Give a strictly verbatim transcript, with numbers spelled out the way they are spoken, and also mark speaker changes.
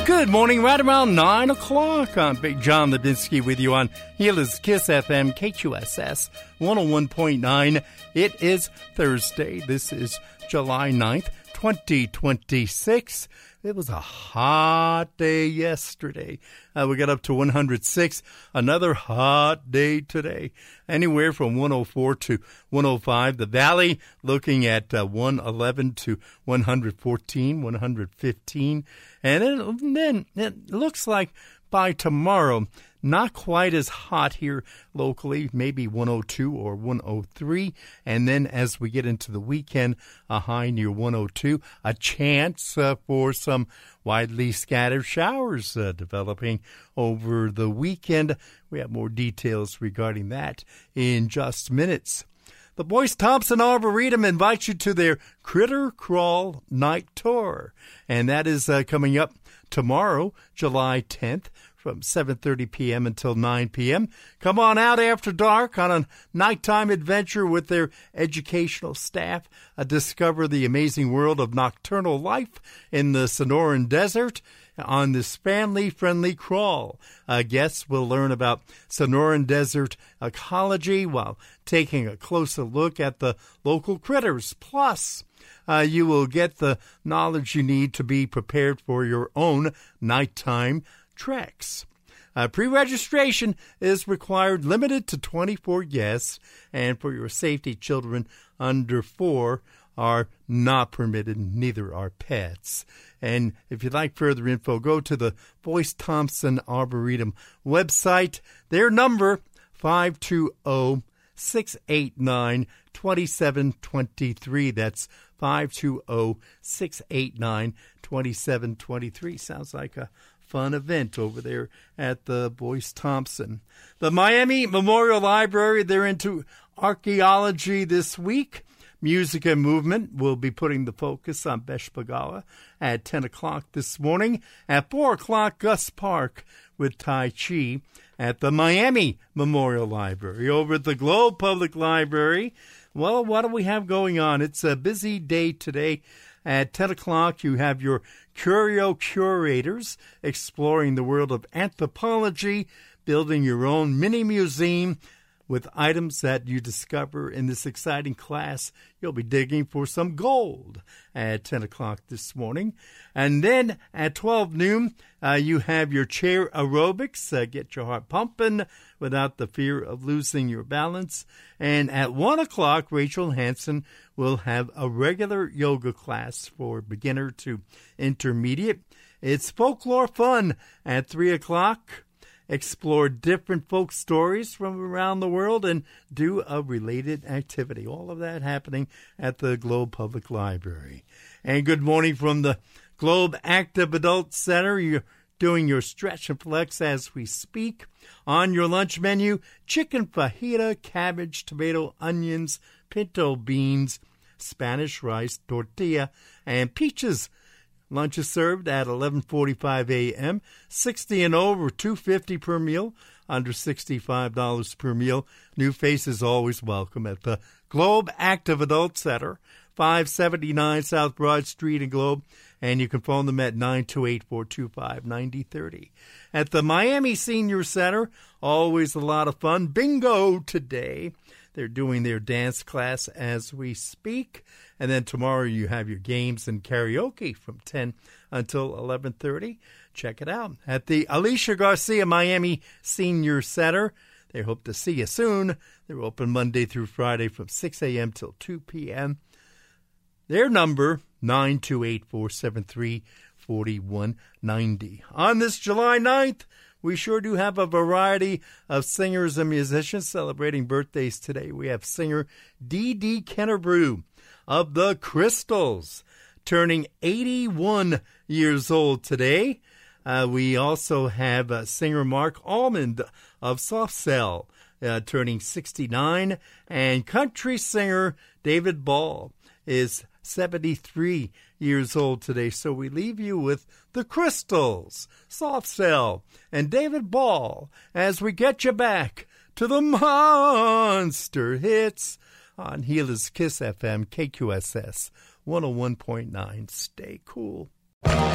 Speaker 1: Good morning, right around nine o'clock. I'm Big John Lebinsky with you on Healers Kiss F M, K Q S S one oh one point nine. It is Thursday. This is July ninth, twenty twenty-six. It was a hot day yesterday. Uh, we got up to one hundred six. Another hot day today. Anywhere from one oh four to one oh five. The Valley looking at uh, one eleven to one fourteen, one fifteen. And then, then it looks like by tomorrow, not quite as hot here locally, maybe one oh two or one oh three. And then as we get into the weekend, a high near one oh two. A chance uh, for some widely scattered showers uh, developing over the weekend. We have more details regarding that in just minutes. The Boyce Thompson Arboretum invites you to their Critter Crawl Night Tour. And that is uh, coming up tomorrow, July tenth, from seven thirty p.m. until nine p.m. Come on out after dark on a nighttime adventure with their educational staff. Uh, discover the amazing world of nocturnal life in the Sonoran Desert on this family-friendly crawl. Uh, guests will learn about Sonoran Desert ecology while taking a closer look at the local critters. Plus, uh, you will get the knowledge you need to be prepared for your own nighttime treks. Uh, pre-registration is required, limited to twenty-four guests, and for your safety, children under four are not permitted, neither are pets. And if you'd like further info, go to the Boyce Thompson Arboretum website. Their number, five two zero, six eight nine, two seven two three. That's five two zero, six eight nine, two seven two three. Sounds like a fun event over there at the Boyce Thompson. The Miami Memorial Library, they're into archaeology this week. Music and Movement will be putting the focus on Beshpagawa at ten o'clock this morning. At four o'clock, Gus Park with Tai Chi at the Miami Memorial Library. Over at the Globe Public Library, well, what do we have going on? It's a busy day today. At ten o'clock, you have your Curio Curators exploring the world of anthropology, building your own mini museum with items that you discover in this exciting class. You'll be digging for some gold at ten o'clock this morning. And then at twelve noon, uh, you have your chair aerobics. Uh, get your heart pumping without the fear of losing your balance. And at one o'clock, Rachel Hansen will have a regular yoga class for beginner to intermediate. It's folklore fun at three o'clock. Explore different folk stories from around the world and do a related activity. All of that happening at the Globe Public Library. And good morning from the Globe Active Adult Center. You're doing your stretch and flex as we speak. On your lunch menu, chicken fajita, cabbage, tomato, onions, pinto beans, Spanish rice, tortilla, and peaches. Lunch is served at eleven forty-five a.m. sixty and over, two dollars and fifty cents per meal. Under sixty-five dollars per meal. New faces always welcome at the Globe Active Adult Center, five seventy-nine South Broad Street in Globe. And you can phone them at nine two eight, four two five, nine zero three zero. At the Miami Senior Center, always a lot of fun. Bingo today. They're doing their dance class as we speak. And then tomorrow you have your games and karaoke from ten until eleven thirty. Check it out at the Alicia Garcia Miami Senior Center. They hope to see you soon. They're open Monday through Friday from six a.m. till two p.m. Their number, nine two eight, four seven three, four one nine zero. On this July ninth, we sure do have a variety of singers and musicians celebrating birthdays today. We have singer Dee Dee Kennebrew of the Crystals, turning eighty-one years old today. Uh, we also have uh, singer Mark Almond of Soft Cell, uh, turning sixty-nine. And country singer David Ball is seventy-three years old today. So we leave you with the Crystals, Soft Cell, and David Ball as we get you back to the monster hits on Healers Kiss F M, K Q S S one oh one point nine. Stay cool.